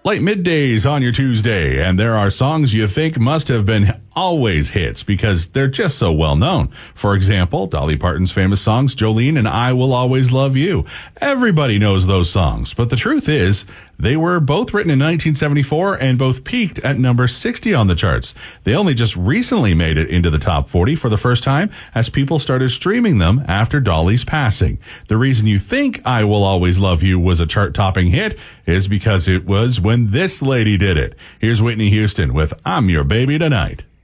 Late middays on your Tuesday, and there are songs you think must have been always hits because they're just so well known. For example, Dolly Parton's famous songs, Jolene and I Will Always Love You. Everybody knows those songs, but the truth is, they were both written in 1974 and both peaked at number 60 on the charts. They only just recently made it into the top 40 for the first time as people started streaming them after Dolly's passing. The reason you think I Will Always Love You was a chart-topping hit is because it was when this lady did it. Here's Whitney Houston with I'm Your Baby Tonight.